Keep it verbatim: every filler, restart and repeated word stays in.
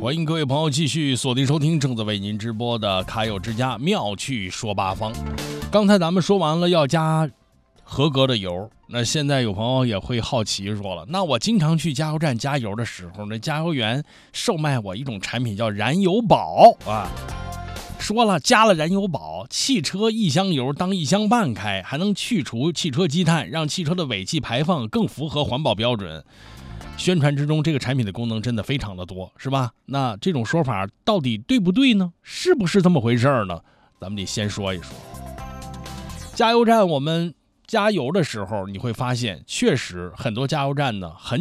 欢迎各位朋友继续锁定收听正在为您直播的卡友之家妙趣说八方。刚才咱们说完了要加合格的油，那现在有朋友也会好奇说了，那我经常去加油站加油的时候，那加油员售卖我一种产品叫燃油宝啊。说了，加了燃油宝，汽车一箱油当一箱半开，还能去除汽车积碳，让汽车的尾气排放更符合环保标准。宣传之中，这个产品的功能真的非常的多，是吧？那这种说法到底对不对呢？是不是这么回事呢？咱们得先说一说。加油站我们加油的时候，你会发现，确实很多加油站呢很